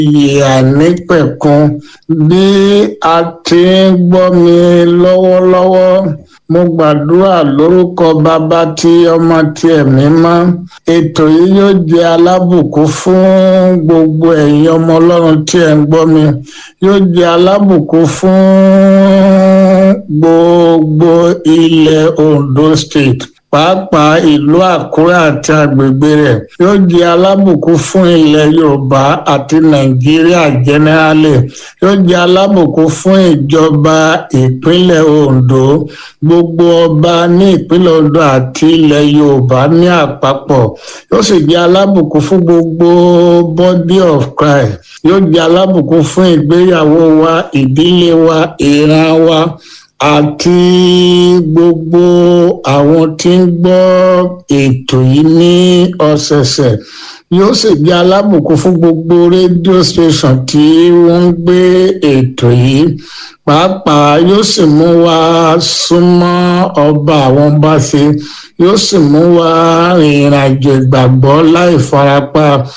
ìyè àìnípẹ̀kun. Bí a ti ń gbọ́ mi lọ́wọ́lọ́wọ́, mo gbàdúrà lórúkọ Bàbá tí Ọmọ tí Ẹ̀mí mọ́. Ètò yìí yóò jẹ́ alábùkún fún gbogbo ẹ̀yin ọmọ Ọlọ́run tí ẹ̀ ń gbọ́ mi. Yóò jẹ́ alábùkún fún gbogbo ilẹ̀ Ondo State, pàápàá ìlú Àkúrẹ́ àti agbègbè rẹ̀. Yóò jẹ́ alábùkún fún ilẹ̀ Yorùbá àti Nàìjíríà generally. Yóò jẹ́ alábùkún fún ìjọba ìpínlẹ̀ Ondo, gbogbo ọba ní ìpínlẹ̀ Ondo àti ilẹ̀ Yorùbá ní àpapọ̀. Yóò sì jẹ́ alábùkún fún gbogbo body of Christ. Yóò jẹ́ alábùkún fún ìgbéyàwó wa, ìdílé wa, ìran wa àti gbogbo àwọn tí ń gbọ́ ètò yìí ní ọ̀sẹ̀ẹ̀sẹ̀. Yóò sì jẹ́ alábùkún fún gbogbo rédíò station tí wọ́n ń gbé ètò yìí. Pàápàá yóò sì mú wa súnmọ́ ọba àwọn ọba ṣe. Yóò sì mú wa rìnrìn àjò ìgbàgbọ́ láì farapa.